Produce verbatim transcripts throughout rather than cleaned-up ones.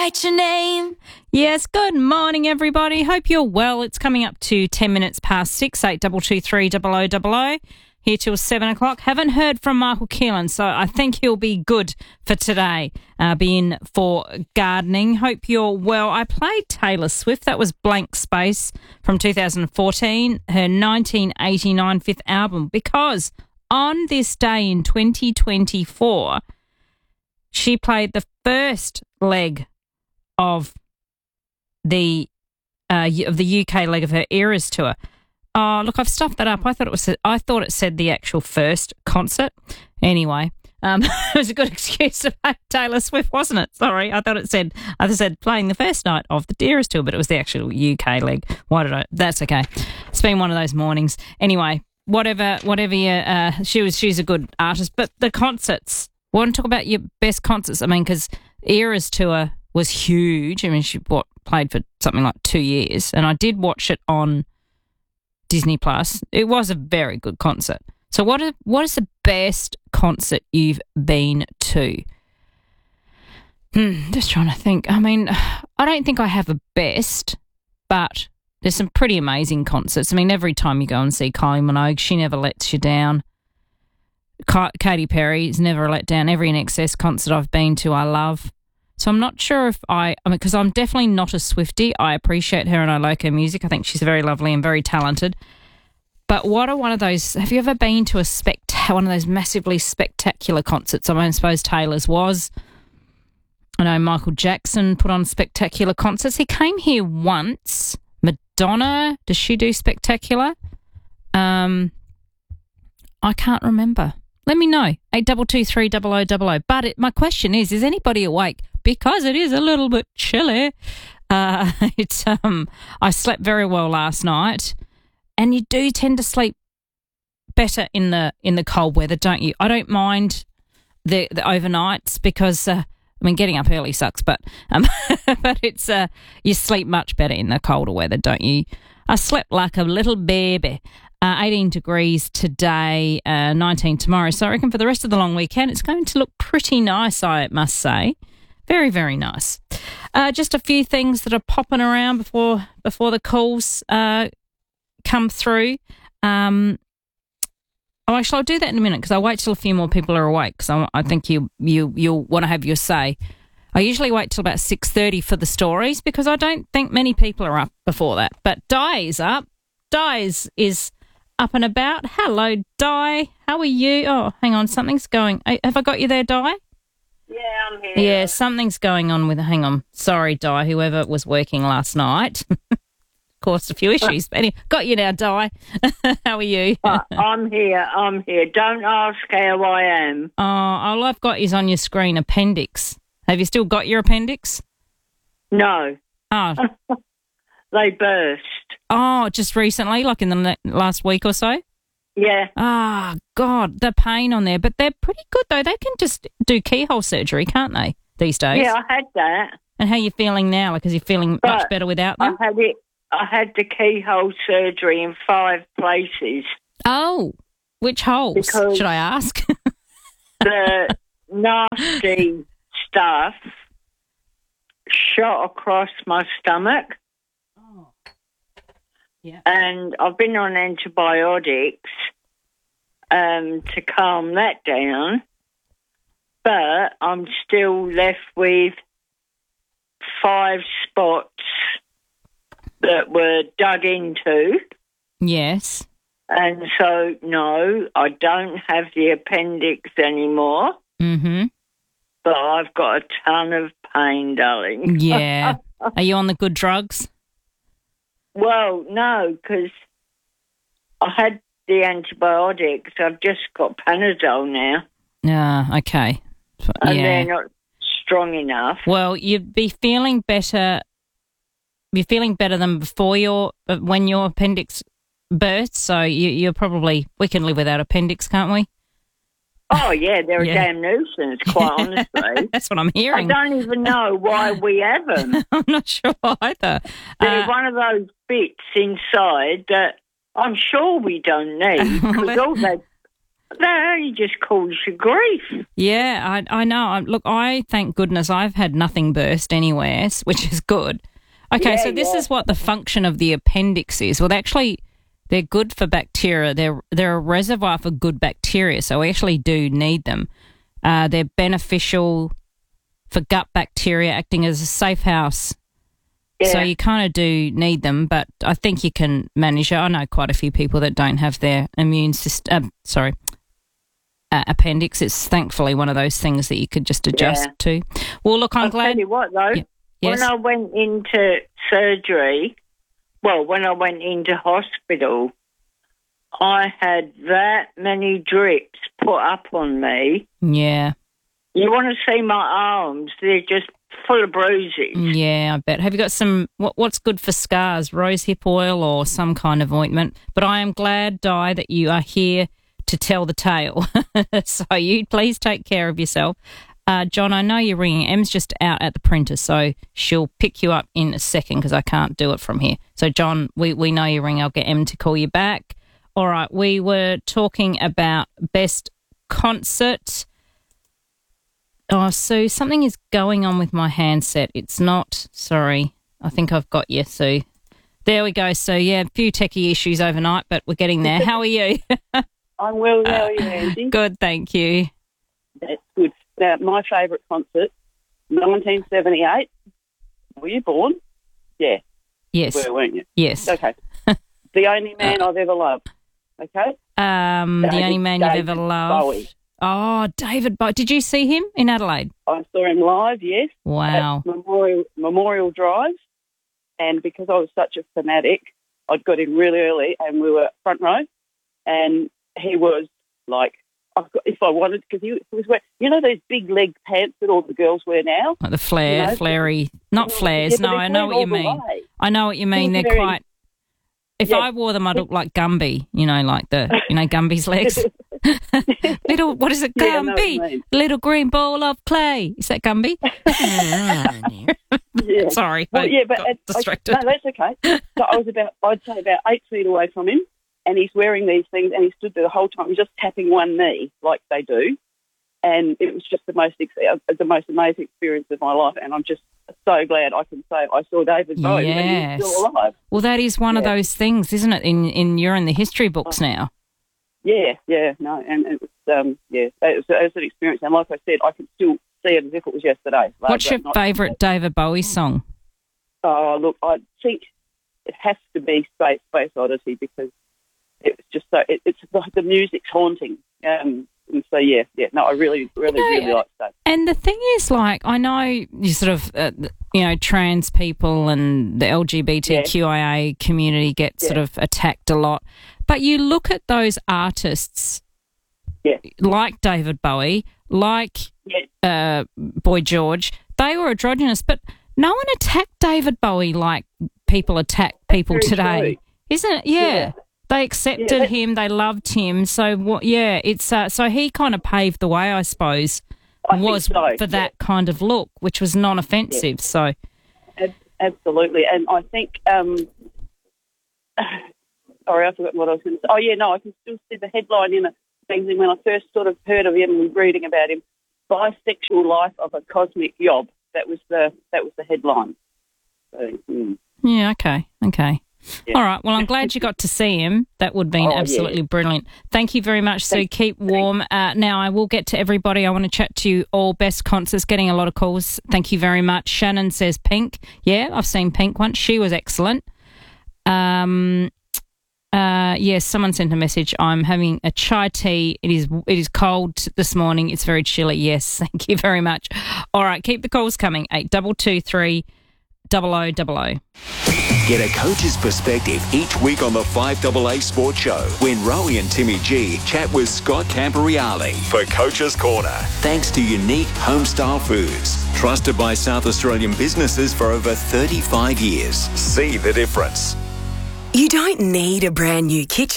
write your name. Yes, good morning, everybody. Hope you're well. It's coming up to ten minutes past six, eight double two three double o double o. Here till seven o'clock. Haven't heard from Michael Keelan, so I think he'll be good for today, uh, being for gardening. Hope you're well. I played Taylor Swift. That was Blank Space from two thousand fourteen, her nineteen eighty-nine fifth album, because on this day in twenty twenty-four, she played the first leg of the uh, of the U K leg of her Eras tour. Oh, look, I've stuffed that up. I thought it was. I thought it said the actual first concert. Anyway, um, it was a good excuse to play Taylor Swift, wasn't it? Sorry, I thought it said. I said playing the first night of the Eras tour, but it was the actual U K leg. Why did I? That's okay. It's been one of those mornings. Anyway, whatever, whatever. You, uh, she was. She's a good artist, but the concerts. Want to talk about your best concerts? I mean, because Eras tour was huge. I mean, she what played for something like two years, and I did watch it on Disney Plus. It was a very good concert. So what are, what is the best concert you've been to? Hmm, just trying to think. I mean, I don't think I have a best, but there's some pretty amazing concerts. I mean, every time you go and see Kylie Minogue, she never lets you down. Ka- Katy Perry's never let down. Every I N X S concert I've been to, I love. So I'm not sure if I, I mean, because I'm definitely not a Swiftie. I appreciate her and I like her music. I think she's very lovely and very talented. But what are one of those, have you ever been to a spect, one of those massively spectacular concerts? I mean, I suppose Taylor's was. I know Michael Jackson put on spectacular concerts. He came here once. Madonna, does she do spectacular? Um, I can't remember. Let me know. eight double two three double o double o. But it, my question is, is anybody awake? Because it is a little bit chilly. Uh, it's um, I slept very well last night, and you do tend to sleep better in the in the cold weather, don't you? I don't mind the the overnights because uh, I mean getting up early sucks, but um, but it's uh, you sleep much better in the colder weather, don't you? I slept like a little baby. Uh, eighteen degrees today, uh, nineteen tomorrow. So I reckon for the rest of the long weekend, it's going to look pretty nice, I must say. Very, very nice. Uh, just a few things that are popping around before before the calls uh, come through. Um, oh, actually, I'll do that in a minute because I'll wait till a few more people are awake because I, I think you, you, you'll want to have your say. I usually wait till about six thirty for the stories because I don't think many people are up before that. But Di is up. Di is... is up and about. Hello, Di. How are you? Oh, hang on. Something's going. Have I got you there, Di? Yeah, I'm here. Yeah, something's going on with... Hang on. Sorry, Di, whoever was working last night. Caused a few issues. But anyway, got you now, Di. How are you? uh, I'm here. I'm here. Don't ask how I am. Oh, all I've got is on your screen appendix. Have you still got your appendix? No. Oh. They burst. Oh, just recently, like in the last week or so? Yeah. Ah, oh, God, the pain on there. But they're pretty good, though. They can just do keyhole surgery, can't they, these days? Yeah, I had that. And how are you feeling now? Like, is you feeling but much better without them? I had it. I had the keyhole surgery in five places. Oh, which holes, because should I ask? the nasty stuff shot across my stomach. Yeah. And I've been on antibiotics um, to calm that down, but I'm still left with five spots that were dug into. Yes. And so, no, I don't have the appendix anymore. Mm-hmm. But I've got a ton of pain, darling. Yeah. Are you on the good drugs? Well, no, because I had the antibiotics. I've just got Panadol now. Ah, okay. And yeah. they're not strong enough. Well, you'd be feeling better. You're feeling better than before your when your appendix bursts. So you, you're probably we can live without appendix, can't we? Oh yeah, they're yeah. a damn nuisance. Quite honestly, that's what I'm hearing. I don't even know why we have them. I'm not sure either. They're uh, one of those bits inside that I'm sure we don't need because all they That only just cause you grief. Yeah, I, I know. I, look, I thank goodness I've had nothing burst anywhere, which is good. Okay, Yeah, so this yeah. is what the function of the appendix is. Well, they actually, they're good for bacteria. They're they're a reservoir for good bacteria, so we actually do need them. Uh, they're beneficial for gut bacteria, acting as a safe house. Yeah. So you kind of do need them, but I think you can manage it. I know quite a few people that don't have their immune system, uh, sorry, uh, appendix. It's thankfully one of those things that you could just adjust Yeah. to. Well, look, I'm I'll glad. tell you what, though. Yeah. Yes. When I went into surgery, well, when I went into hospital, I had that many drips put up on me. Yeah. You want to see my arms? They're just full of bruises. Yeah, I bet. Have you got some, what, what's good for scars, rosehip oil or some kind of ointment? But I am glad, Di, that you are here to tell the tale. So you please take care of yourself. Uh, John, I know you're ringing. Em's just out at the printer, so she'll pick you up in a second because I can't do it from here. So, John, we, we know you're ringing. I'll get Em to call you back. All right, we were talking about best concert. Oh, Sue, something is going on with my handset. It's not, sorry. I think I've got you, Sue. There we go. So, yeah, a few techie issues overnight, but we're getting there. How are you? I'm well, how are you, Angie? Good, thank you. That's good. Now, my favourite concert, nineteen seventy-eight. Were you born? Yeah, Yes, were, weren't you? yes. Okay. The only man I've ever loved. Okay? Um, the David- only man David you've ever loved. Bowie. Oh, David Bowie. Did you see him in Adelaide? I saw him live, yes. Wow. At Memorial, Memorial Drive. And because I was such a fanatic, I'd got in really early and we were front row. And he was like, I've got, if I wanted, because he was wearing, you know, those big leg pants that all the girls wear now? Like the flare, You know, flary, not Yeah, flares. but no, they're I know flared what you all the mean. way. I know what you mean. They're They're very- quite. If Yeah. I wore them, I'd look like Gumby. You know, like the you know Gumby's legs. Little, what is it, Yeah, I know what Gumby? you mean. Little green ball of clay. Is that Gumby? Yeah. Sorry, Well, I yeah, but got it- I- distracted. no, that's okay. So I was about, I'd say about eight feet away from him, and he's wearing these things, and he stood there the whole time, just tapping one knee like they do, and it was just the most ex- uh, the most amazing experience of my life, and I'm just so glad I can say I saw David Bowie when Yes. he's still alive. Well, that is one of Yeah. those things, isn't it? In in you're in the history books now. Yeah, yeah, no, and it was, um, yeah, it was, it was an experience, and like I said, I can still see it as if it was yesterday. Like, What's your not- favourite David Bowie song? Oh, look, I think it has to be Space Space Odyssey because it's just so it, it's the, the music's haunting. Um, and so yeah, yeah, no, I really, really, You know, really like that. And the thing is, like, I know you sort of, uh, you know, trans people and the L G B T Q I A community get sort Yeah. of attacked a lot. But you look at those artists Yeah. like David Bowie, like Yeah. uh, Boy George, they were androgynous, but no one attacked David Bowie like people attack people very today. true. Isn't it? Yeah. Yeah. They accepted Yeah, that- him, they loved him. So, what? yeah, it's uh, so he kind of paved the way, I suppose, I think was so, for that kind of look, which was non-offensive. So, Ab- absolutely, and I think. Um, sorry, I forgot what I was going to say. Oh yeah, no, I can still see the headline in a magazine when I first sort of heard of him and reading about him. Bisexual life of a cosmic yob. That was the that was the headline. So, mm. yeah, okay, okay. Yeah. All right. Well, I'm glad you got to see him. That would have been Oh, yeah. absolutely brilliant. Thank you very much, Sue. Thank- Keep warm. Uh, now, I will get to everybody. I want to chat to you all. Best concerts, getting a lot of calls. Thank you very much. Shannon says Pink. Yeah, I've seen Pink once. She was excellent. Um, uh, yes, someone sent a message. I'm having a chai tea. It is it is cold this morning. It's very chilly. Yes, thank you very much. All right, keep the calls coming. Eight double two three double o double o. Get a coach's perspective each week on the five A A Sports Show when Rowie and Timmy G chat with Scott Camperreale for Coach's Corner. Thanks to Unique Homestyle Foods, trusted by South Australian businesses for over thirty-five years. See the difference. You don't need a brand new kitchen to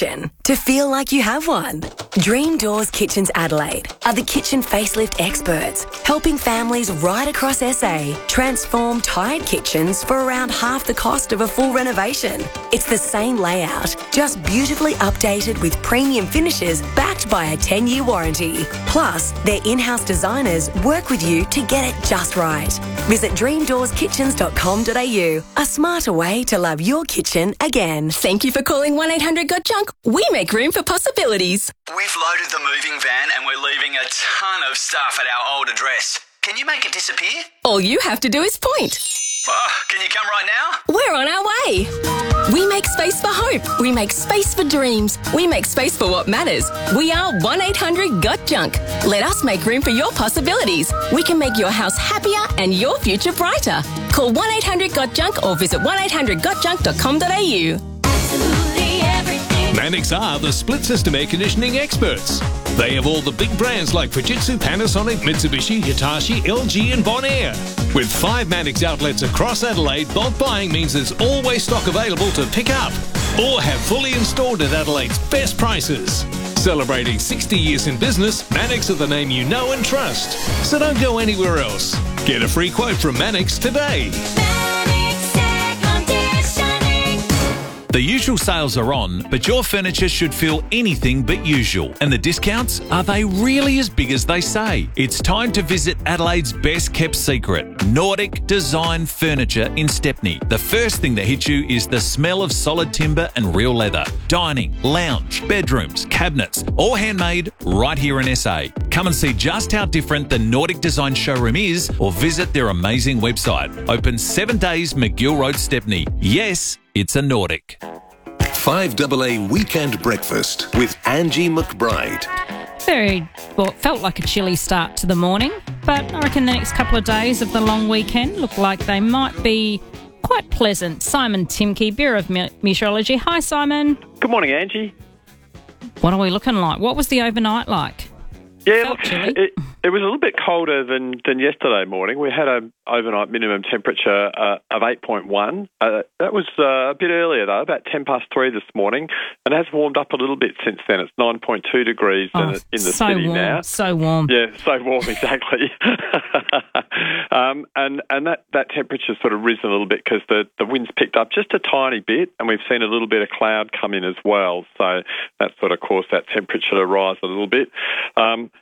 to feel like you have one. Dream Doors Kitchens Adelaide are the kitchen facelift experts, helping families right across S A transform tired kitchens for around half the cost of a full renovation. It's the same layout, just beautifully updated with premium finishes backed by a ten-year warranty. Plus, their in-house designers work with you to get it just right. Visit dream doors kitchens dot com dot a u, a smarter way to love your kitchen again. Thank you for calling one eight hundred got junk. We make room for possibilities. We've loaded the moving van and we're leaving a ton of stuff at our old address. Can you make it disappear? All you have to do is point. Oh, can you come right now? We're on our way. We make space for hope. We make space for dreams. We make space for what matters. We are one eight hundred got junk. Let us make room for your possibilities. We can make your house happier and your future brighter. Call one eight hundred got junk or visit one eight hundred got junk dot com dot a u. Absolutely everything. Mannix are the split system air conditioning experts. They have all the big brands like Fujitsu, Panasonic, Mitsubishi, Hitachi, L G and Bonaire. With five Mannix outlets across Adelaide, bulk buying means there's always stock available to pick up or have fully installed at Adelaide's best prices. Celebrating sixty years in business, Mannix are the name you know and trust. So don't go anywhere else. Get a free quote from Mannix today. The usual sales are on, but your furniture should feel anything but usual. And the discounts, are they really as big as they say? It's time to visit Adelaide's best kept secret, Nordic Design Furniture in Stepney. The first thing that hits you is the smell of solid timber and real leather. Dining, lounge, bedrooms, cabinets, all handmade right here in S A. Come and see just how different the Nordic Design showroom is or visit their amazing website. Open seven days, McGill Road, Stepney. Yes, it's a Nordic. five A A Weekend Breakfast with Angie McBride. Very, well, felt like a chilly start to the morning, but I reckon the next couple of days of the long weekend look like they might be quite pleasant. Simon Timke, Bureau of Meteorology. Hi, Simon. Good morning, Angie. What are we looking like? What was the overnight like? Yeah, look, it, it was a little bit colder than, than yesterday morning. We had an overnight minimum temperature uh, of eight point one. Uh, that was uh, a bit earlier, though, about ten past three this morning, and it has warmed up a little bit since then. It's nine point two degrees oh, in, in the so city warm, now. So warm. Yeah, so warm, exactly. um, and and that, that temperature's sort of risen a little bit because the, the wind's picked up just a tiny bit, and we've seen a little bit of cloud come in as well. So that sort of caused that temperature to rise a little bit. Um,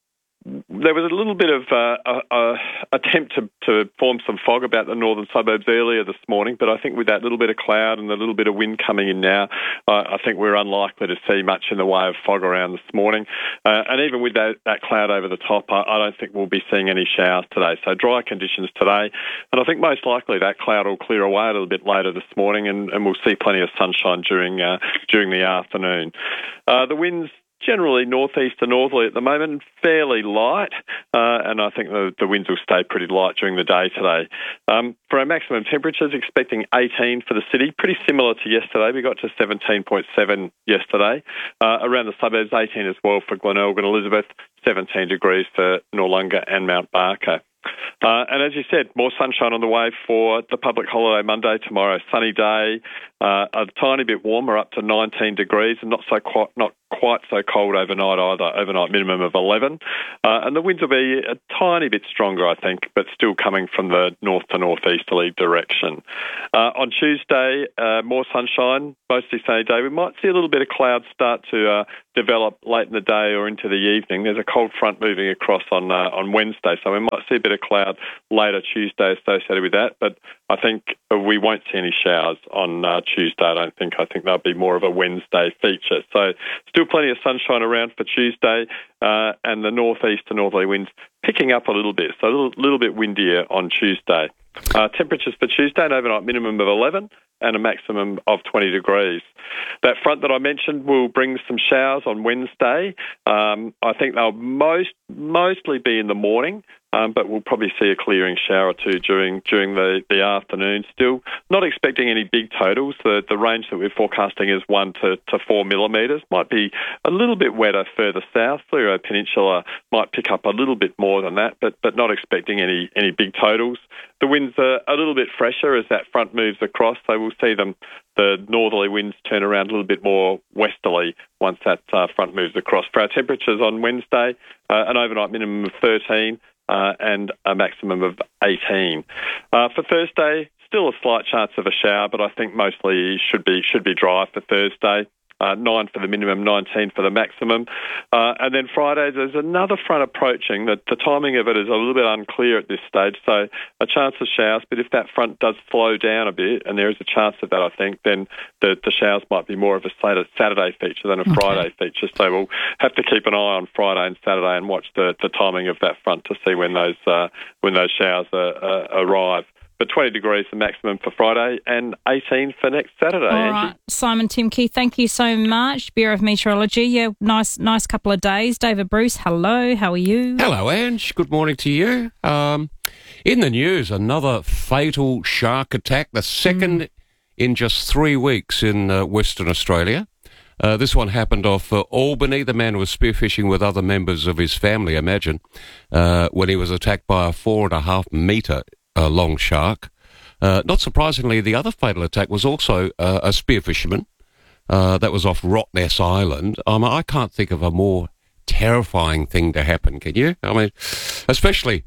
There was a little bit of uh, a, a attempt to, to form some fog about the northern suburbs earlier this morning, but I think with that little bit of cloud and the little bit of wind coming in now, uh, I think we're unlikely to see much in the way of fog around this morning. Uh, and even with that, that cloud over the top, I, I don't think we'll be seeing any showers today. So dry conditions today, and I think most likely that cloud will clear away a little bit later this morning, and, and we'll see plenty of sunshine during uh, during the afternoon. Uh, the winds generally northeast to northerly at the moment, fairly light, uh, and I think the, the winds will stay pretty light during the day today. Um, for our maximum temperatures, expecting eighteen for the city, pretty similar to yesterday. We got to seventeen point seven yesterday. Uh, around the suburbs, eighteen as well for Glenelg and Elizabeth, seventeen degrees for Noarlunga and Mount Barker. Uh, and as you said, more sunshine on the way for the public holiday Monday tomorrow. Sunny day, uh, a tiny bit warmer, up to nineteen degrees, and not so quite not quite so cold overnight either. Overnight minimum of eleven, uh, and the winds will be a tiny bit stronger, I think, but still coming from the north to northeasterly direction. Uh, on Tuesday, uh, more sunshine, mostly sunny day. We might see a little bit of clouds start to uh, develop late in the day or into the evening. There's a cold front moving across on uh, on Wednesday, so we might see a bit of cloud later Tuesday associated with that, but I think we won't see any showers on uh, Tuesday, I don't think. I think that'll be more of a Wednesday feature. So still plenty of sunshine around for Tuesday, uh, and the northeast to northerly winds picking up a little bit, so a little, little bit windier on Tuesday. Uh, temperatures for Tuesday, an overnight minimum of eleven and a maximum of twenty degrees. That front that I mentioned will bring some showers on Wednesday. Um, I think they'll most mostly be in the morning, um, but we'll probably see a clearing shower or two during during the, the afternoon. Still not expecting any big totals. The the range that we're forecasting is one to, to four millimetres. Might be a little bit wetter further south. Fleurieu Peninsula might pick up a little bit more than that, but but not expecting any any big totals. The winds winds are a little bit fresher as that front moves across, so we'll see them, the northerly winds turn around a little bit more westerly once that uh, front moves across. For our temperatures on Wednesday, uh, an overnight minimum of thirteen uh, and a maximum of eighteen. Uh, for Thursday, still a slight chance of a shower, but I think mostly should be should be dry for Thursday. Uh, nine for the minimum, nineteen for the maximum. Uh, and then Friday, there's another front approaching. The, the timing of it is a little bit unclear at this stage, so a chance of showers. But if that front does slow down a bit, and there is a chance of that, I think, then the, the showers might be more of a Saturday feature than a okay. Friday feature. So we'll have to keep an eye on Friday and Saturday and watch the, the timing of that front to see when those uh, when those showers uh, uh, arrive. But twenty degrees the maximum for Friday and eighteen for next Saturday. All Angie. right, Simon Timke, thank you so much. Bureau of Meteorology, yeah, nice nice couple of days. David Bruce, hello, how are you? Hello, Ange. Good morning to you. Um, in the news, another fatal shark attack, the second mm. in just three weeks in uh, Western Australia. Uh, this one happened off uh, Albany. The man was spearfishing with other members of his family, imagine, uh, when he was attacked by a four and a half metre a long shark. Uh, not surprisingly, the other fatal attack was also uh, a spear fisherman. Uh, that was off Rottnest Island. Um, I can't think of a more terrifying thing to happen, can you? I mean, especially,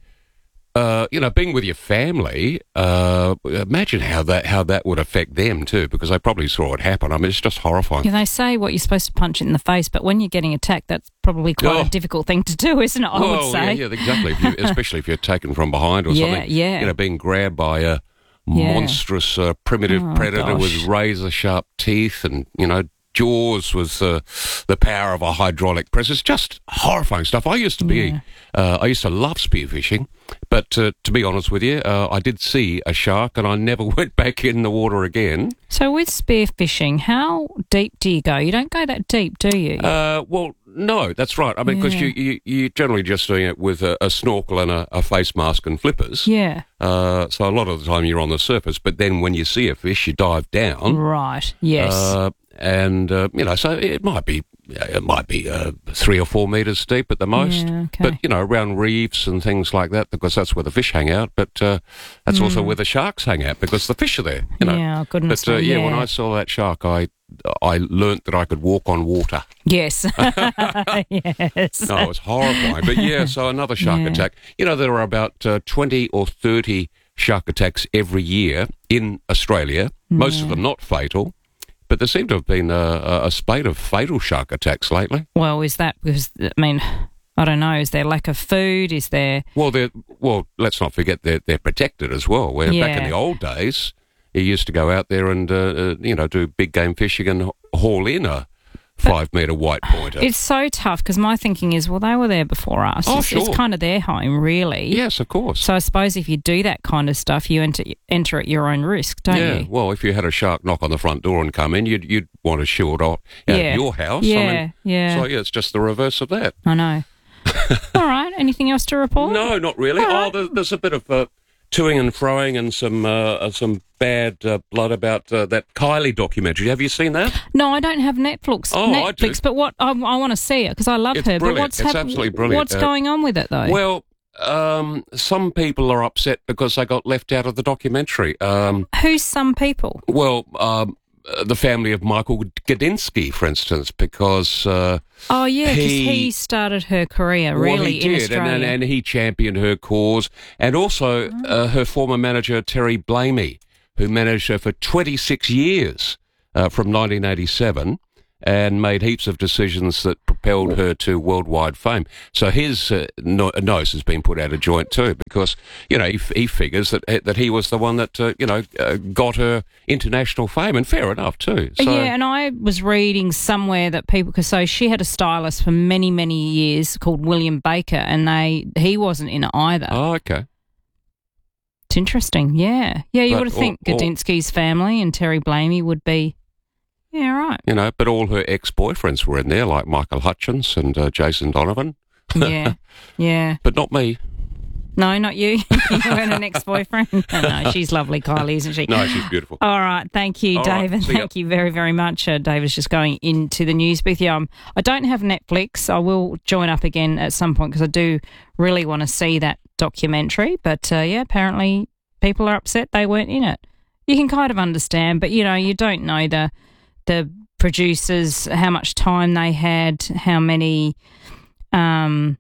uh, you know, being with your family, uh, imagine how that how that would affect them too, because they probably saw it happen. I mean, it's just horrifying. Yeah, they say what you're supposed to punch it in the face, but when you're getting attacked, that's probably quite oh. a difficult thing to do, isn't it, I well, would say? Yeah, yeah, exactly. If you, especially if you're taken from behind or yeah, something. Yeah, You know, being grabbed by a yeah. monstrous uh, primitive oh, predator gosh. with razor-sharp teeth and, you know, jaws with uh, the power of a hydraulic press. It's just horrifying stuff. I used to be, yeah. uh, I used to love spearfishing, but uh, to be honest with you, uh, I did see a shark and I never went back in the water again. So with spearfishing, how deep do you go? You don't go that deep, do you? Uh, well, no, that's right. I mean, because Yeah. you, you, you're generally just doing it with a, a snorkel and a, a face mask and flippers. Yeah. Uh, so a lot of the time you're on the surface, but then when you see a fish, you dive down. Right, yes. Uh, and, uh, you know, so it might be it might be uh, three or four metres deep at the most. Yeah, okay. But, you know, around reefs and things like that, because that's where the fish hang out. But uh, that's Mm. also where the sharks hang out, because the fish are there, you know. Yeah, goodness But, uh, me, yeah, when yeah. I saw that shark, I I learnt that I could walk on water. Yes. yes. No, it's horrifying. But, yeah, so another shark Yeah. attack. You know, there are about uh, twenty or thirty shark attacks every year in Australia, most Yeah. of them not fatal. But there seem to have been a, a spate of fatal shark attacks lately. Well, is that because, I mean, I don't know, is there lack of food? Is there... Well, they're, well, let's not forget they're, they're protected as well. Where back in Yeah. the old days, you used to go out there and, uh, uh, you know, do big game fishing and haul in a five-metre white pointer. It's so tough because my thinking is, well, they were there before us. Oh, it's, sure. it's kind of their home, really. Yes, of course. So I suppose if you do that kind of stuff, you enter, enter at your own risk, don't yeah, you? well, if you had a shark knock on the front door and come in, you'd, you'd want to shoo it off out Yeah. of your house. Yeah, I mean, yeah. So, yeah, it's just the reverse of that. I know. All right, anything else to report? No, not really. All right. Oh, there, there's a bit of uh, toing and froing and some uh, some bad uh, blood about uh, that Kylie documentary. Have you seen that? No, I don't have Netflix. Oh, I Netflix, do. but what I, I want to see it because I love It's her. But brilliant. what's It's hap- absolutely brilliant. What's Uh, going on with it though? Well, um, some people are upset because they got left out of the documentary. Um, Who's some people? well, um, uh, the family of Michael Gudinski, for instance, because uh, Oh yeah, because he, he, started her career really well, he in did, Australia. and, and, and he championed her cause, and also uh, her former manager Terry Blamey, who managed her for twenty-six years uh, from nineteen eighty-seven. And made heaps of decisions that propelled her to worldwide fame. So his uh, no- nose has been put out of joint too, because you know he, f- he figures that that he was the one that uh, you know uh, got her international fame, and fair enough too. So, yeah, and I was reading somewhere that people, because so she had a stylist for many, many years called William Baker, and they he wasn't in it either. Oh, okay. It's interesting, yeah. Yeah, you But would think all- all- Gudinski's family and Terry Blamey would be, yeah, right. You know, but all her ex-boyfriends were in there, like Michael Hutchins and uh, Jason Donovan. Yeah, yeah. But not me. No, not you. You and an ex-boyfriend. No, she's lovely, Kylie, isn't she? No, she's beautiful. All right, thank you, All right, David. see ya. Thank you very, very much. Uh, David's just going into the news booth. Yeah, um, I don't have Netflix. I will join up again at some point because I do really want to see that documentary. But uh, yeah, apparently people are upset they weren't in it. You can kind of understand, but, you know, you don't know the the producers, how much time they had, how many... Um,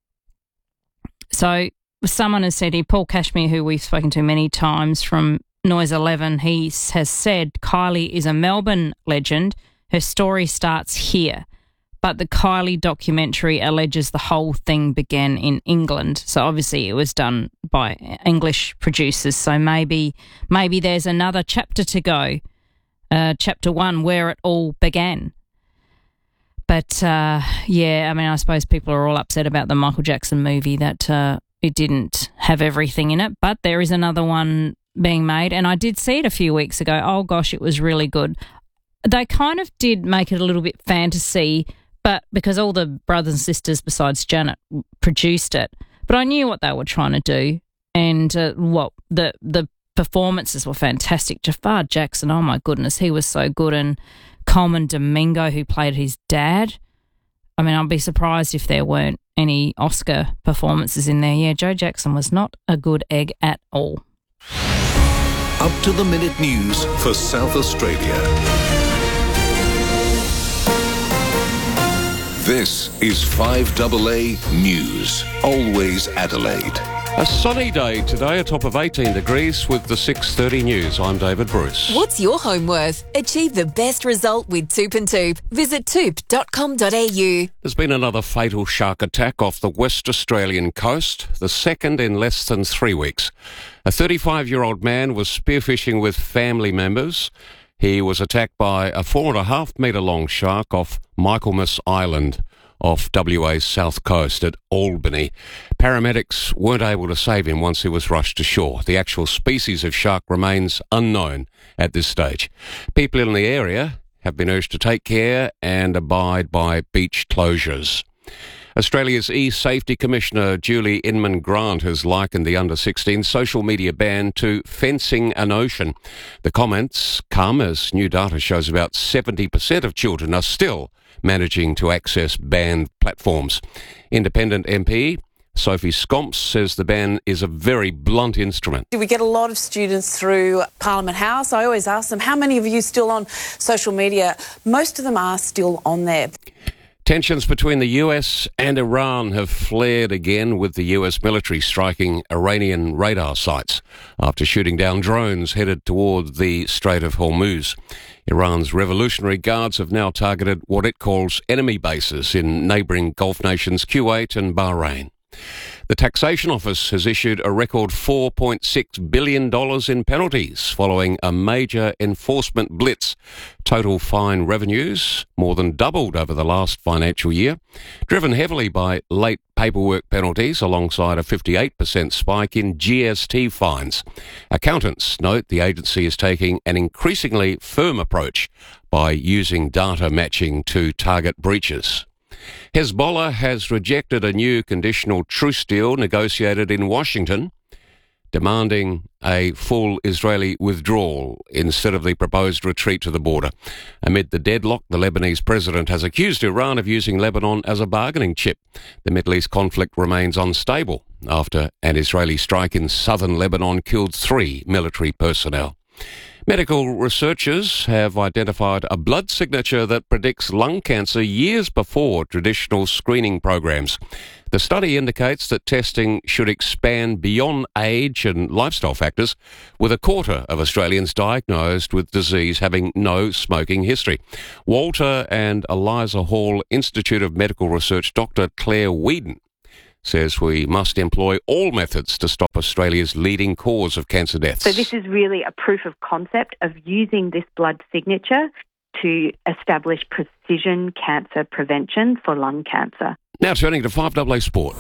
so someone has said here, Paul Cashmere, who we've spoken to many times from Noise eleven, he has said Kylie is a Melbourne legend. Her story starts here. But the Kylie documentary alleges the whole thing began in England. So obviously it was done by English producers. So maybe maybe there's another chapter to go, uh, chapter one, where it all began. But, uh, yeah, I mean, I suppose people are all upset about the Michael Jackson movie that uh, it didn't have everything in it. But there is another one being made, and I did see it a few weeks ago. Oh, gosh, it was really good. They kind of did make it a little bit fantasy, but because all the brothers and sisters besides Janet produced it. But I knew what they were trying to do, and uh, what the the performances were fantastic. Jafar Jackson, oh my goodness, he was so good, and Coleman Domingo, who played his dad. I mean, I'd be surprised if there weren't any Oscar performances in there. Yeah, Joe Jackson was not a good egg at all. Up to the minute news for South Australia. This is five A A News. Always Adelaide. A sunny day today, a top of eighteen degrees with the six thirty news. I'm David Bruce. What's your home worth? Achieve the best result with Toop and Toop. Visit toop dot com dot a u. There's been another fatal shark attack off the West Australian coast, the second in less than three weeks. A thirty-five-year-old man was spearfishing with family members. He was attacked by a four and a half metre long shark off Michaelmas Island, off W A's south coast at Albany. Paramedics weren't able to save him once he was rushed to shore. The actual species of shark remains unknown at this stage. People in the area have been urged to take care and abide by beach closures. Australia's E-Safety Commissioner Julie Inman-Grant has likened the under sixteen social media ban to fencing an ocean. The comments come as new data shows about seventy percent of children are still managing to access banned platforms. Independent M P Sophie Scomps says the ban is a very blunt instrument. We get a lot of students through Parliament House. I always ask them, how many of you still on social media? Most of them are still on there. Tensions between the U S and Iran have flared again, with the U S military striking Iranian radar sites after shooting down drones headed toward the Strait of Hormuz. Iran's Revolutionary Guards have now targeted what it calls enemy bases in neighbouring Gulf nations Kuwait and Bahrain. The Taxation Office has issued a record four point six billion dollars in penalties following a major enforcement blitz. Total fine revenues more than doubled over the last financial year, driven heavily by late paperwork penalties alongside a fifty-eight percent spike in G S T fines. Accountants note the agency is taking an increasingly firm approach by using data matching to target breaches. Hezbollah has rejected a new conditional truce deal negotiated in Washington, demanding a full Israeli withdrawal instead of the proposed retreat to the border. Amid the deadlock, the Lebanese president has accused Iran of using Lebanon as a bargaining chip. The Middle East conflict remains unstable after an Israeli strike in southern Lebanon killed three military personnel. Medical researchers have identified a blood signature that predicts lung cancer years before traditional screening programs. The study indicates that testing should expand beyond age and lifestyle factors, with a quarter of Australians diagnosed with disease having no smoking history. Walter and Eliza Hall Institute of Medical Research Doctor Claire Whedon says we must employ all methods to stop Australia's leading cause of cancer deaths. So this is really a proof of concept of using this blood signature to establish precision cancer prevention for lung cancer. Now turning to five A A Sport.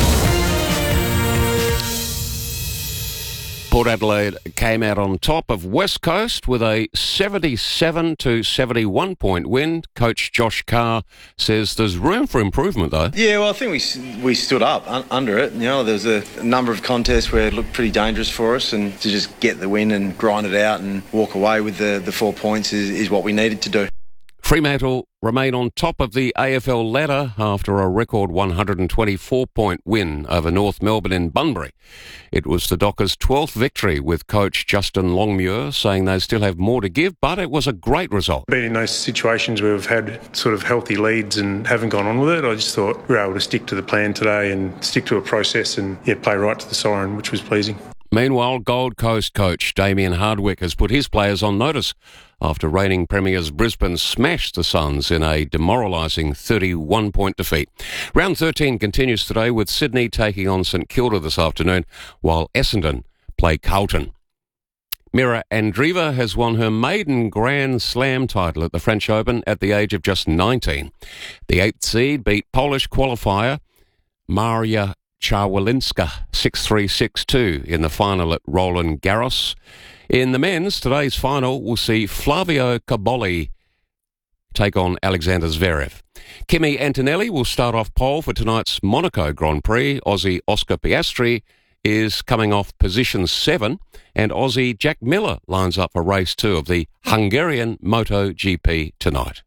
Port Adelaide came out on top of West Coast with a seventy-seven to seventy-one point win. Coach Josh Carr says there's room for improvement, though. Yeah, well, I think we we stood up un- under it. You know, there was a number of contests where it looked pretty dangerous for us, and to just get the win and grind it out and walk away with the, the four points is, is what we needed to do. Fremantle remain on top of the A F L ladder after a record one hundred twenty-four point win over North Melbourne in Bunbury. It was the Dockers' twelfth victory, with coach Justin Longmuir saying they still have more to give, but it was a great result. Been in those situations where we've had sort of healthy leads and haven't gone on with it. I just thought we were able to stick to the plan today and stick to a process and yeah, play right to the siren, which was pleasing. Meanwhile, Gold Coast coach Damien Hardwick has put his players on notice after reigning premiers Brisbane smashed the Suns in a demoralising thirty-one point defeat. Round thirteen continues today with Sydney taking on St Kilda this afternoon, while Essendon play Carlton. Mira Andreeva has won her maiden Grand Slam title at the French Open at the age of just nineteen. The eighth seed beat Polish qualifier Maria Czarwalinska six three six two in the final at Roland Garros. In the men's, today's final will see Flavio Cobolli take on Alexander Zverev. Kimi Antonelli will start off pole for tonight's Monaco Grand Prix. Aussie Oscar Piastri is coming off position seven, and Aussie Jack Miller lines up for race two of the Hungarian MotoGP tonight.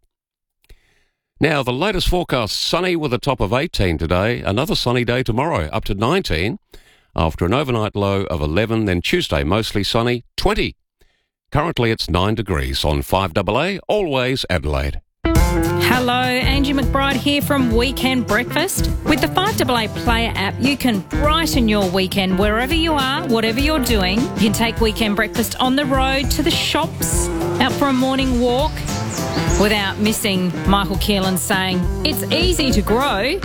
Now, the latest forecast, sunny with a top of eighteen today, another sunny day tomorrow, up to nineteen, after an overnight low of eleven, then Tuesday mostly sunny, twenty. Currently it's nine degrees on five A A, always Adelaide. Hello, Angie McBride here from Weekend Breakfast. With the five A A Player app, you can brighten your weekend wherever you are, whatever you're doing. You can take Weekend Breakfast on the road, to the shops, out for a morning walk, without missing Michael Keelan saying, it's easy to grow,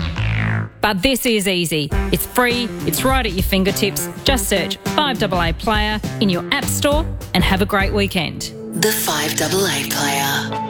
but this is easy. It's free, it's right at your fingertips. Just search five A A Player in your app store and have a great weekend. The five A A Player.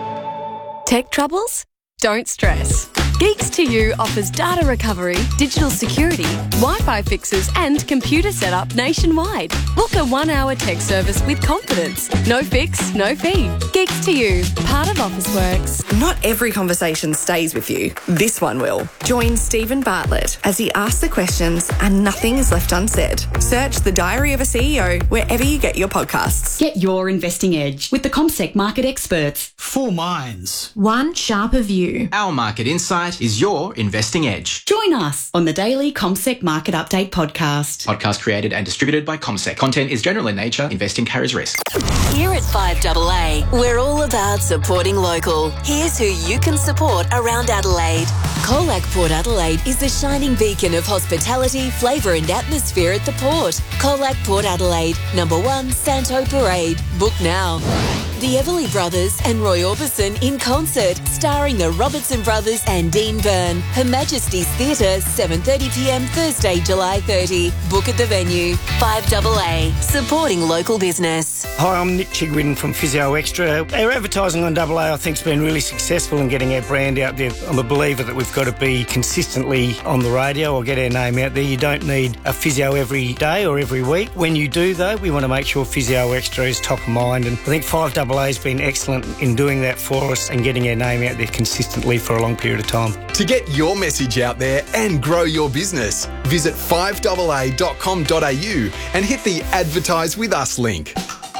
Tech troubles? Don't stress. Geeks to You offers data recovery, digital security, Wi-Fi fixes and computer setup nationwide. Book a one-hour tech service with confidence. No fix, no fee. Geeks to You, part of Officeworks. Not every conversation stays with you. This one will. Join Stephen Bartlett as he asks the questions and nothing is left unsaid. Search The Diary of a C E O wherever you get your podcasts. Get your investing edge with the CommSec market experts. Four minds. One sharper view. Our market insight is your investing edge. Join us on the daily CommSec Market Update podcast. Podcast created and distributed by CommSec. Content is general in nature. Investing carries risk. Here at five A A, we're all about supporting local. Here's who you can support around Adelaide. Colac Port Adelaide is the shining beacon of hospitality, flavour and atmosphere at the port. Colac Port Adelaide, number one Santo Parade. Book now. The Everly Brothers and Roy Orbison in concert, starring the Robertson Brothers and Dean Byrne. Her Majesty's Theatre, seven thirty p m Thursday, July thirtieth. Book at the venue. five A A, supporting local business. Hi, I'm Nick Chigwin from Physio Extra. Our advertising on Double A, I think, has been really successful in getting our brand out there. I'm a believer that we've got to be consistently on the radio or get our name out there. You don't need a physio every day or every week. When you do, though, we want to make sure Physio Extra is top of mind, and I think five A A has been excellent in doing that for us and getting our name out there consistently for a long period of time. To get your message out there and grow your business, visit five A A dot com dot a u and hit the Advertise With Us link.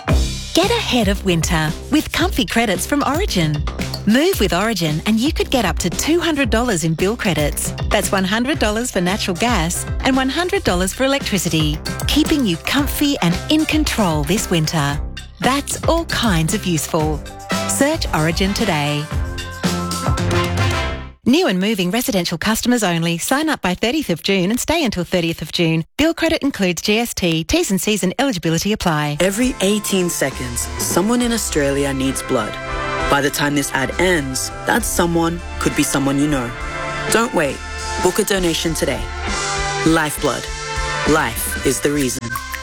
Get ahead of winter with comfy credits from Origin. Move with Origin and you could get up to two hundred dollars in bill credits. That's one hundred dollars for natural gas and one hundred dollars for electricity, keeping you comfy and in control this winter. That's all kinds of useful. Search Origin today. New and moving residential customers only. Sign up by thirtieth of June and stay until thirtieth of June. Bill credit includes G S T. T's and C's and eligibility apply. Every eighteen seconds, someone in Australia needs blood. By the time this ad ends, that someone could be someone you know. Don't wait. Book a donation today. Lifeblood. Life is the reason.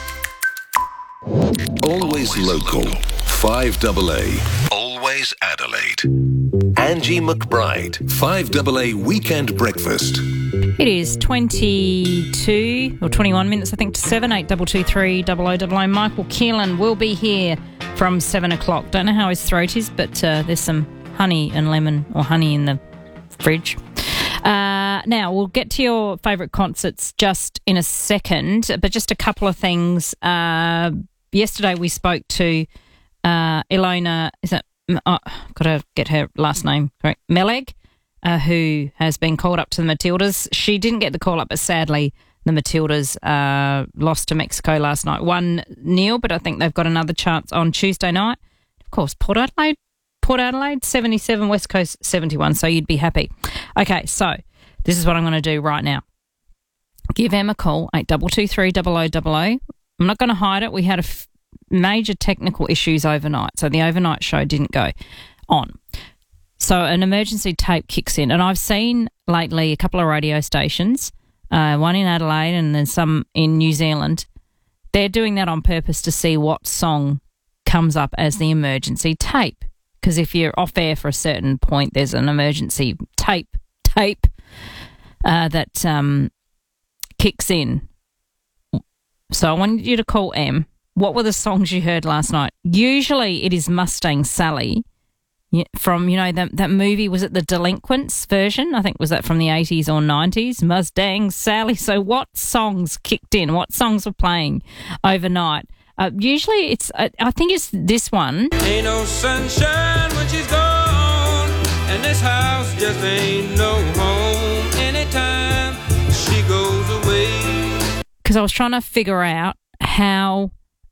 Always local. five A A. Always Adelaide. Angie McBride. five A A Weekend Breakfast. It is twenty-two or twenty-one minutes, I think, to seven, eight two two three, double oh double oh. Michael Keelan will be here from seven o'clock. Don't know how his throat is, but uh, there's some honey and lemon or honey in the fridge. Uh, now, we'll get to your favourite concerts just in a second, but just a couple of things. Uh, yesterday we spoke to uh, Ilona, is it oh, got to get her last name correct, Meleg, uh, who has been called up to the Matildas. She didn't get the call up, but sadly the Matildas uh, lost to Mexico last night. one nil, but I think they've got another chance on Tuesday night. Of course, Port Adelaide, Port Adelaide, seventy-seven, West Coast, seventy-one, so you'd be happy. Okay, so this is what I'm going to do right now. Give Em a call, eight two two three, double oh double oh. I'm not going to hide it. We had a f- major technical issues overnight, so the overnight show didn't go on. So an emergency tape kicks in, and I've seen lately a couple of radio stations, uh, one in Adelaide and then some in New Zealand. They're doing that on purpose to see what song comes up as the emergency tape, because if you're off air for a certain point, there's an emergency tape tape uh, that um, kicks in. So I wanted you to call Em. What were the songs you heard last night? Usually it is Mustang Sally from, you know, that, that movie. Was it the Delinquents version? I think was that from the eighties or nineties? Mustang Sally. So what songs kicked in? What songs were playing overnight? Uh, usually it's, uh, I think it's this one. Ain't no sunshine when she's gone, and this house just ain't no home anytime she goes away. Because I was trying to figure out how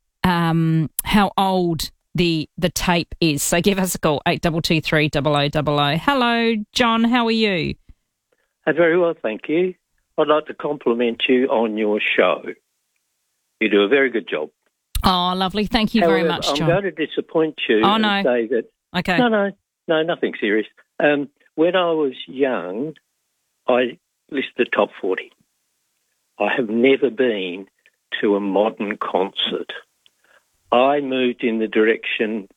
um, how old the the tape is. So give us a call, eight two two three, double oh double oh. Hello, John, how are you? Uh, very well, thank you. I'd like to compliment you on your show. You do a very good job. Oh, lovely. Thank you However, very much, John. I'm going to disappoint you oh, and no. say that... Okay. No, no, no, nothing serious. Um, when I was young, I listed the top forty. I have never been to a modern concert. I moved in the direction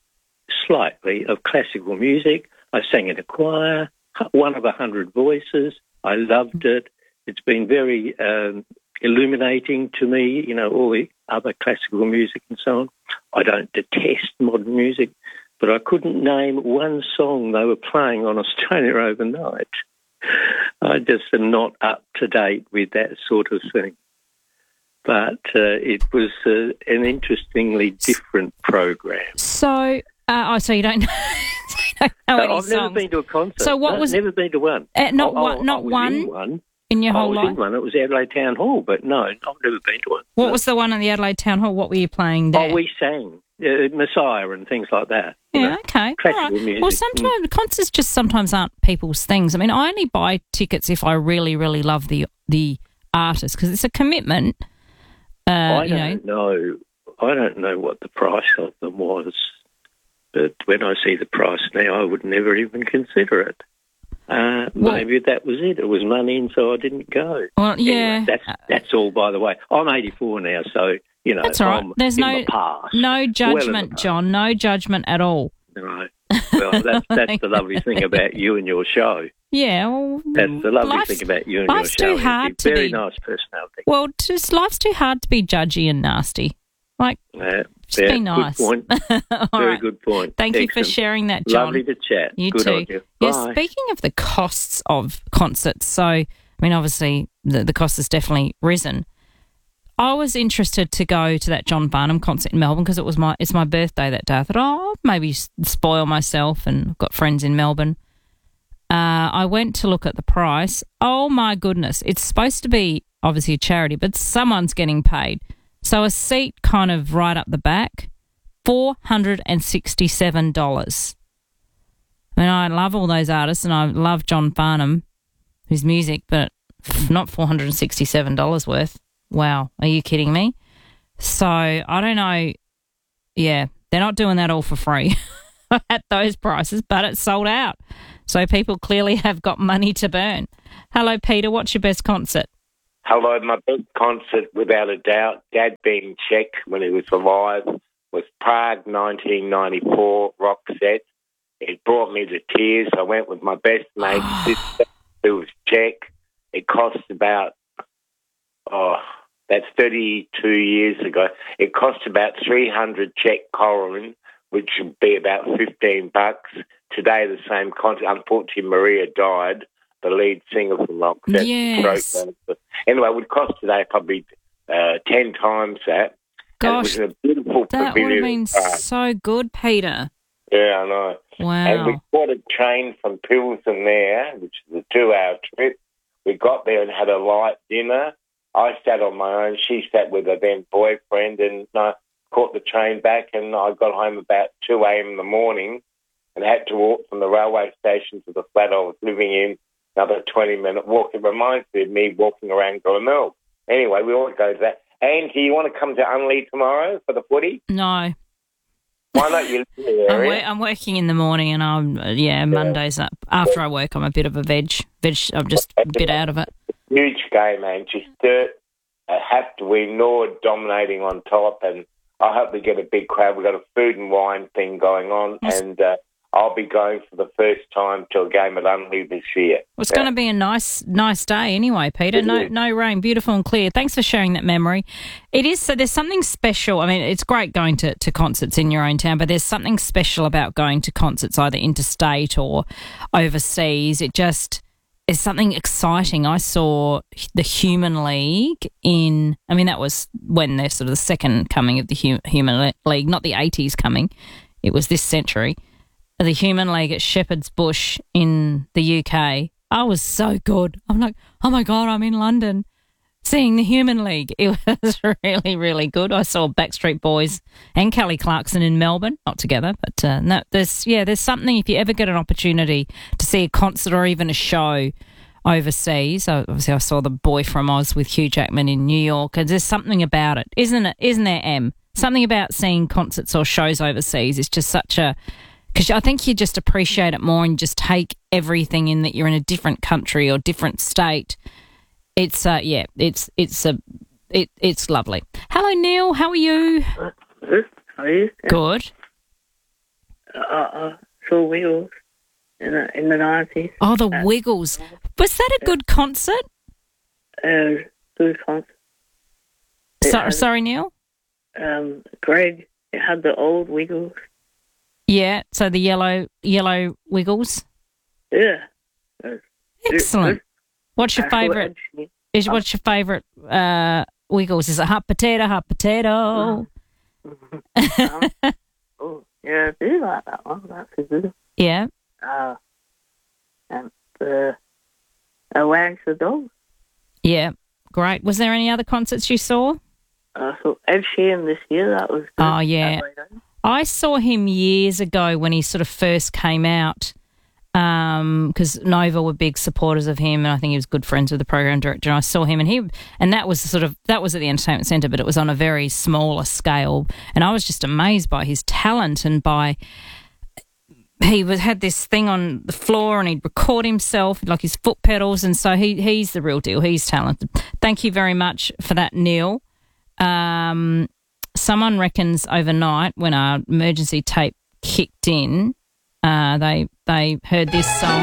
slightly of classical music. I sang in a choir, one of a hundred voices. I loved it. It's been very um, illuminating to me, you know, all the other classical music and so on. I don't detest modern music, but I couldn't name one song they were playing on Australia overnight. I just am not up to date with that sort of thing. But uh, it was uh, an interestingly different program. So, uh, oh, so you don't know, so you don't know no, any I've songs. never been to a concert. So what no, was never been to one? Uh, not I, one, I, not I was one, in one in your whole I was life. in one. It was Adelaide Town Hall, but no, I've never been to one. What no. was the one in the Adelaide Town Hall? What were you playing there? Oh, we sang uh, Messiah and things like that. Yeah, you know, okay. classical All right. music. Well, sometimes mm. concerts just sometimes aren't people's things. I mean, I only buy tickets if I really, really love the the artist, because it's a commitment. Uh, I you don't know. know. I don't know what the price of them was, but when I see the price now, I would never even consider it. Uh, well, maybe that was it. It was money, and so I didn't go. Well, yeah, anyway, that's that's all. By the way, I'm eighty-four now, so you know that's all right. I'm There's in no the past. no judgment, well John. No judgment at all. Right. Well, that's that's the lovely thing about you and your show. Yeah, well, that's the lovely life's, thing about you and your life's show. Too hard It's to very be, nice personality. Well, just life's too hard to be judgy and nasty. Like, uh, just yeah, be nice. Good point. Very right. good point. Thank Excellent. you for sharing that, John. Lovely to chat. You good too. On you. Yeah, Bye. speaking of the costs of concerts, so I mean, obviously the the cost has definitely risen. I was interested to go to that John Barnum concert in Melbourne because it was my it's my birthday that day. I thought, oh, maybe spoil myself, and I've got friends in Melbourne. Uh, I went to look at the price. Oh my goodness! It's supposed to be obviously a charity, but someone's getting paid. So a seat kind of right up the back, four hundred and sixty-seven dollars. I mean, I love all those artists, and I love John Barnum, his music, but not four hundred and sixty-seven dollars worth. Wow, are you kidding me? So, I don't know. Yeah, they're not doing that all for free at those prices, but it's sold out. So, people clearly have got money to burn. Hello, Peter. What's your best concert? Hello, my best concert, without a doubt, Dad being Czech when he was alive, was Prague nineteen ninety-four rock set. It brought me to tears. I went with my best mate, sister, who was Czech. It cost about... Oh, that's thirty-two years ago. It cost about three hundred Czech korun, which would be about fifteen bucks. Today, the same concert. Unfortunately, Maria died, the lead singer from Roxette. Yes. Anyway, it would cost today probably uh, ten times that. Gosh, and it was in a beautiful that would have been uh, so good, Peter. Yeah, I know. Wow. And we caught a train from Pilsen there, which is a two-hour trip. We got there and had a light dinner. I sat on my own. She sat with her then boyfriend, and I caught the train back, and I got home about two a.m. in the morning and had to walk from the railway station to the flat I was living in, another twenty-minute walk. It reminds me of me walking around Glenelg. Anyway, we won't go to that. Auntie, you want to come to Unley tomorrow for the footy? No. Why not? You live in the I'm, area? wor- I'm working in the morning, and I'm uh, yeah, Mondays up. After I work, I'm a bit of a veg. Veg. I'm just a bit out of it. Huge game, man. Just dirt. Uh, have to win. Nord dominating on top, and I hope we get a big crowd. We've got a food and wine thing going on, Yes. and uh, I'll be going for the first time to a game at Unley this year. Well, it's going to be a nice, nice day anyway, Peter. It No, is. no rain, beautiful and clear. Thanks for sharing that memory. It is so. There's something special. I mean, it's great going to, to concerts in your own town, but there's something special about going to concerts either interstate or overseas. It just is something exciting. I saw the Human League in. I mean, that was when they're sort of the second coming of the hu- Human League, not the eighties coming. It was this century. The Human League at Shepherd's Bush in the U K. I was so good. I'm like, oh my God, I'm in London seeing the Human League. It was really, really good. I saw Backstreet Boys and Kelly Clarkson in Melbourne, not together, but uh, no, there's yeah, there's something. If you ever get an opportunity to see a concert or even a show overseas, obviously I saw The Boy from Oz with Hugh Jackman in New York, and there's something about it, isn't it? Isn't there, Em? Something about seeing concerts or shows overseas is just such a. Because I think you just appreciate it more and just take everything in that you're in a different country or different state. It's uh yeah, it's it's a it it's lovely. Hello Neil, how are you? Good. How are you? Good. Uh, uh, saw Wiggles in the in the nineties. Oh, the Wiggles. Was that a good concert? Uh, good concert. So, Yeah. sorry, Neil. Um, Greg, it had the old Wiggles. Yeah. So the yellow yellow Wiggles. Yeah. Excellent. What's your I saw favourite? Ed Sheeran. Is what's your favourite uh, Wiggles? Is it hot potato? Hot potato. Oh, yeah, I do like that one. That's a good. Yeah. Uh, and the uh, Wags the Dog. Yeah. Great. Was there any other concerts you saw? I saw Ed Sheeran this year. That was good. Oh, yeah. That I saw him years ago when he sort of first came out because Nova were big supporters of him, and I think he was good friends with the program director. And I saw him, and he and that was sort of that was at the Entertainment Centre, but it was on a very smaller scale. And I was just amazed by his talent and by he was had this thing on the floor, and he'd record himself like his foot pedals, and so he he's the real deal. He's talented. Thank you very much for that, Neil. Um, someone reckons overnight when our emergency tape kicked in, uh, they they heard this song.